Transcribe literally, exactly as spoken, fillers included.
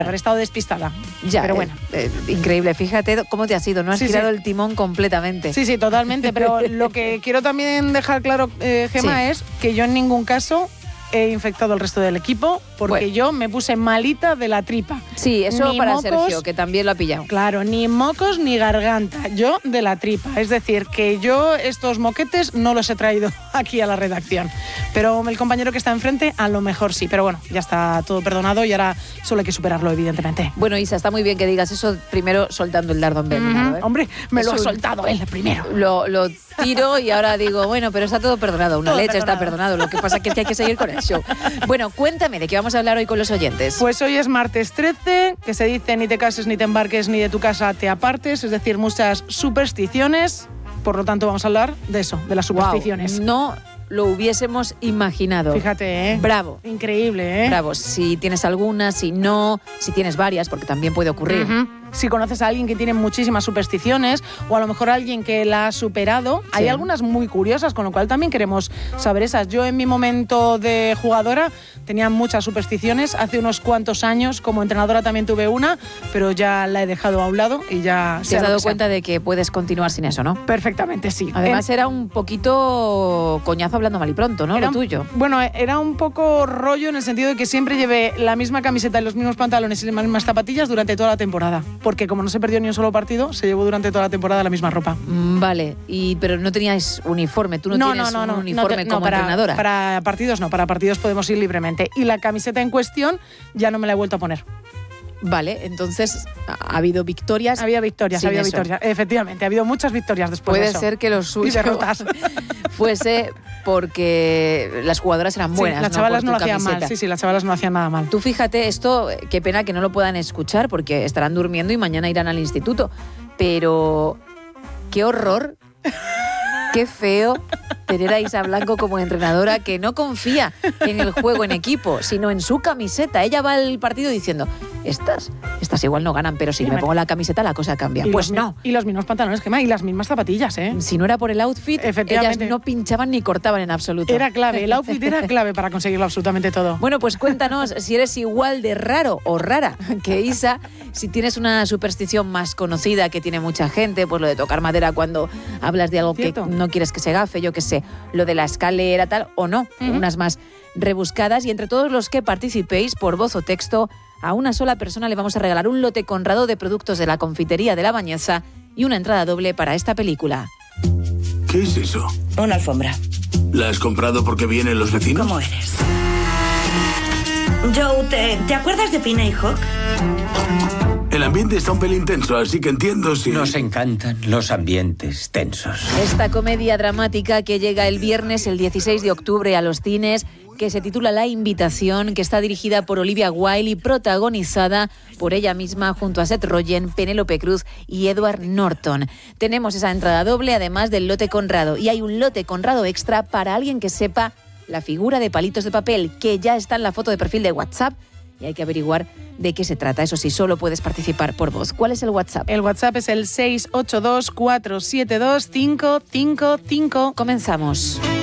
Haber estado despistada. Ya, pero bueno. Eh, eh, increíble, fíjate cómo te has ido, ¿no? Has sí, girado sí. el timón completamente. Sí, sí, totalmente. Pero lo que quiero también dejar claro, eh, Gemma, sí. es que yo en ningún caso he infectado al resto del equipo porque bueno. yo me puse malita de la tripa. Sí, eso ni para mocos, Sergio, que también lo ha pillado. Claro, ni mocos ni garganta, yo de la tripa. Es decir, que yo estos moquetes no los he traído aquí a la redacción. Pero el compañero que está enfrente a lo mejor sí. Pero bueno, ya está todo perdonado y ahora solo hay que superarlo, evidentemente. Bueno, Isa, está muy bien que digas eso primero soltando el dardo en envenenado, ¿eh? Hombre, me es lo ha un... soltado él primero. Lo, lo tiro y ahora digo, bueno, pero está todo perdonado. Una todo leche perdonado. está perdonado. Lo que pasa es que hay que seguir con el show. Bueno, cuéntame, ¿de qué vamos a hablar hoy con los oyentes? Pues hoy es martes trece, que se dice ni te cases, ni te embarques, ni de tu casa te apartes. Es decir, muchas supersticiones. Por lo tanto, vamos a hablar de eso, de las supersticiones. Wow, no lo hubiésemos imaginado. Fíjate, ¿eh? Bravo. Increíble, ¿eh? Bravo. Si tienes alguna, si no, si tienes varias, porque también puede ocurrir. Uh-huh. Si conoces a alguien que tiene muchísimas supersticiones o a lo mejor alguien que la ha superado, sí. hay algunas muy curiosas, con lo cual también queremos saber esas. Yo en mi momento de jugadora tenía muchas supersticiones. Hace unos cuantos años como entrenadora también tuve una, pero ya la he dejado a un lado y ya... ¿Te has dado cuenta de que puedes continuar sin eso, no? Perfectamente, sí. Además en... era un poquito coñazo hablando mal y pronto, ¿no? Era Lo tuyo. Un, bueno, era un poco rollo en el sentido de que siempre llevé la misma camiseta y los mismos pantalones y las mismas zapatillas durante toda la temporada. Porque como no se perdió ni un solo partido, se llevó durante toda la temporada la misma ropa. Vale, y pero no teníais uniforme, tú no, no tienes no, no, un no, uniforme no te, como no, para, entrenadora. Para partidos no, para partidos podemos ir libremente. Y la camiseta en cuestión ya no me la he vuelto a poner. Vale, entonces ha habido victorias. Había victorias, había eso. victorias. Efectivamente, ha habido muchas victorias después Puede de eso. ser que los suyos y derrotas fuese porque las jugadoras eran buenas. Sí, las chavalas no, no lo hacían camiseta. mal. Sí, sí, las chavalas no hacían nada mal. Tú fíjate, esto, qué pena que no lo puedan escuchar porque estarán durmiendo y mañana irán al instituto. Pero qué horror, qué feo tener a Isa Blanco como entrenadora que no confía en el juego en equipo, sino en su camiseta. Ella va al partido diciendo, estas, estas igual no ganan, pero si me pongo la camiseta la cosa cambia. Y Pues los, no. Y los mismos pantalones, Gemma, y las mismas zapatillas, ¿eh? Si no era por el outfit, ellas no pinchaban ni cortaban en absoluto. Era clave, el outfit era clave para conseguirlo absolutamente todo. Bueno, pues cuéntanos si eres igual de raro o rara que Isa, si tienes una superstición más conocida que tiene mucha gente, pues lo de tocar madera cuando hablas de algo ¿Cierto? que no quieres que se gafe, yo qué sé, lo de la escalera tal, o no, uh-huh. unas más rebuscadas. Y entre todos los que participéis por voz o texto, a una sola persona le vamos a regalar un lote Conrado de productos de la confitería de La Bañeza y una entrada doble para esta película. ¿Qué es eso? Una alfombra. ¿La has comprado porque vienen los vecinos? ¿Cómo eres? Joe, ¿te, ¿te acuerdas de Pina y Hawk? El ambiente está un pelín tenso, así que entiendo si... Nos encantan los ambientes tensos. Esta comedia dramática que llega el viernes, el dieciséis de octubre, a los cines, que se titula La Invitación, que está dirigida por Olivia Wilde y protagonizada por ella misma junto a Seth Rogen, Penélope Cruz y Edward Norton. Tenemos esa entrada doble, además del lote Conrado. Y hay un lote Conrado extra para alguien que sepa la figura de palitos de papel, que ya está en la foto de perfil de WhatsApp. Y hay que averiguar de qué se trata. Eso sí, solo puedes participar por voz. ¿Cuál es el WhatsApp? El WhatsApp es el seis ocho dos, cuatro siete dos, cinco cinco cinco. Comenzamos.